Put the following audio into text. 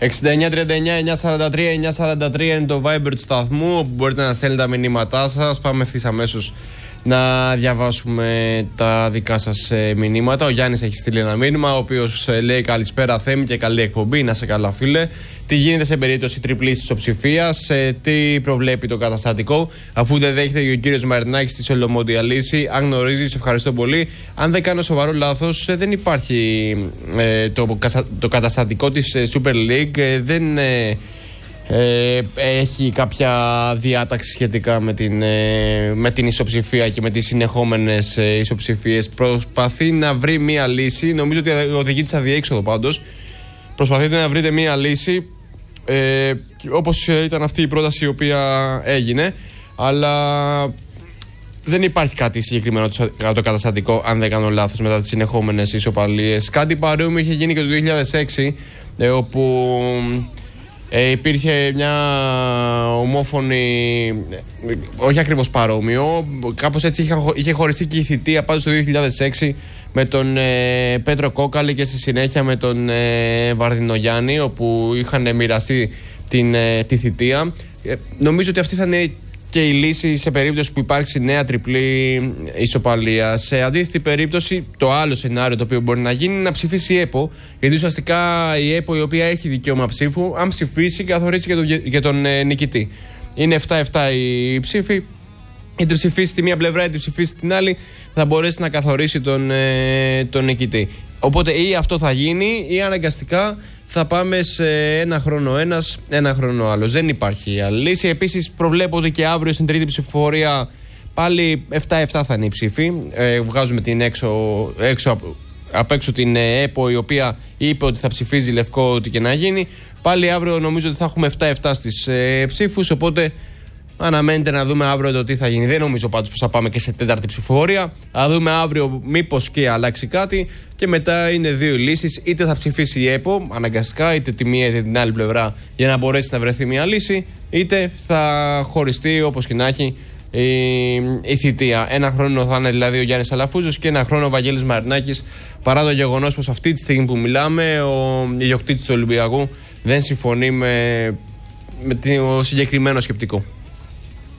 6939-943-943 είναι το Viber του σταθμού, όπου μπορείτε να στέλνετε τα μηνύματά σας. Πάμε ευθύς αμέσως να διαβάσουμε τα δικά σας μηνύματα. Ο Γιάννης έχει στείλει ένα μήνυμα, ο οποίος λέει: καλησπέρα Θέμη και καλή εκπομπή. Να σε καλά, φίλε. Τι γίνεται σε περίπτωση τριπλής ισοψηφίας, τι προβλέπει το καταστατικό, αφού δεν δέχεται ο κύριος Μαρινάκης τη σολομοδιαλύση. Αν γνωρίζεις, ευχαριστώ πολύ. Αν δεν κάνω σοβαρό λάθος, δεν υπάρχει το καταστατικό της Super League, δεν έχει κάποια διάταξη σχετικά με την ισοψηφία και με τις συνεχόμενες ισοψηφίες. Προσπαθεί να βρει μία λύση. Νομίζω ότι οδηγεί της αδιέξοδο πάντως. Προσπαθείτε να βρείτε μία λύση, όπως ήταν αυτή η πρόταση η οποία έγινε, αλλά δεν υπάρχει κάτι συγκεκριμένο το καταστατικό, αν δεν κάνω λάθος, μετά τις συνεχόμενες ισοπαλίες. Κάτι παρόμοιο είχε γίνει και το 2006, όπου υπήρχε μια ομόφωνη, όχι ακριβώς παρόμοιο, κάπως έτσι είχε χωριστεί και η θητεία πάντως το 2006 με τον Πέτρο Κόκαλη και στη συνέχεια με τον Βαρδινογιάννη, όπου είχαν μοιραστεί τη θητεία. Νομίζω ότι αυτή θα είναι και η λύση σε περίπτωση που υπάρξει νέα τριπλή ισοπαλία. Σε αντίθετη περίπτωση, το άλλο σενάριο το οποίο μπορεί να γίνει είναι να ψηφίσει η ΕΠΟ, γιατί ουσιαστικά η ΕΠΟ, η οποία έχει δικαίωμα ψήφου, αν ψηφίσει, καθορίσει και τον νικητή. Είναι 7-7 η ψήφη. Είτε ψηφίσει τη μία πλευρά, είτε ψηφίσει την άλλη, θα μπορέσει να καθορίσει τον νικητή. Οπότε ή αυτό θα γίνει, ή αναγκαστικά θα πάμε σε ένα χρόνο ένας, ένα χρόνο άλλος. Δεν υπάρχει άλλη λύση. Επίσης, προβλέπω ότι και αύριο στην τρίτη ψηφοφορία πάλι 7-7 θα είναι η ψήφη. Βγάζουμε την απ' έξω την ΕΠΟ, η οποία είπε ότι θα ψηφίζει λευκό ό,τι και να γίνει. Πάλι αύριο νομίζω ότι θα έχουμε 7-7 στις ψήφους. Οπότε αναμένεται να δούμε αύριο το τι θα γίνει. Δεν νομίζω πάντως πως θα πάμε και σε τέταρτη ψηφοφορία. Θα δούμε αύριο μήπως και αλλάξει κάτι. Και μετά είναι δύο λύσεις. Είτε θα ψηφίσει η ΕΠΟ αναγκαστικά, είτε τη μία είτε την άλλη πλευρά, για να μπορέσει να βρεθεί μια λύση, είτε θα χωριστεί όπως και να έχει η θητεία. Ένα χρόνο θα είναι δηλαδή ο Γιάννης Αλαφούζος και ένα χρόνο ο Βαγγέλης Μαρινάκης. Παρά το γεγονός πως αυτή τη στιγμή που μιλάμε, ο ιδιοκτήτης του Ολυμπιακού δεν συμφωνεί με το συγκεκριμένο σκεπτικό.